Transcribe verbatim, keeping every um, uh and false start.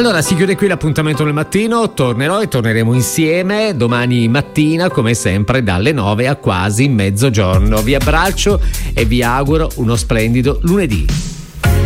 Allora si chiude qui l'appuntamento del mattino, tornerò e torneremo insieme domani mattina come sempre dalle nove a quasi mezzogiorno. Vi abbraccio e vi auguro uno splendido lunedì.